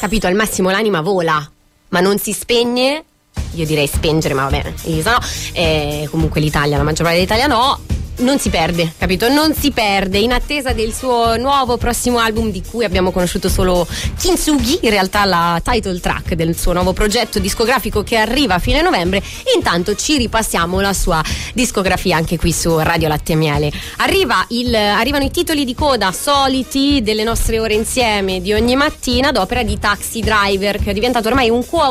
capito, al massimo l'anima vola, ma non si spegne. Io direi spengere, ma va bene, comunque l'Italia, la maggior parte dell'Italia no. Non si perde, capito? Non si perde, in attesa del suo nuovo prossimo album, di cui abbiamo conosciuto solo Kintsugi, in realtà la title track del suo nuovo progetto discografico che arriva a fine novembre. Intanto ci ripassiamo la sua discografia anche qui su Radio Latte e Miele. Arrivano i titoli di coda soliti delle nostre ore insieme di ogni mattina, ad opera di Taxi Driver, che è diventato ormai un